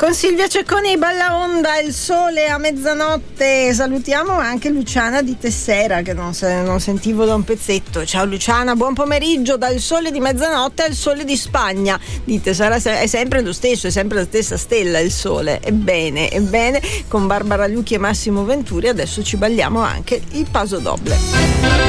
Con Silvia Cecconi, Balla Onda, il sole a mezzanotte. Salutiamo anche Luciana di Tessera, che non sentivo da un pezzetto. Ciao Luciana, buon pomeriggio. Dal sole di mezzanotte al sole di Spagna. Dite, è sempre lo stesso, è sempre la stessa stella il sole. Ebbene, con Barbara Lucchi e Massimo Venturi adesso ci balliamo anche il Paso Doble.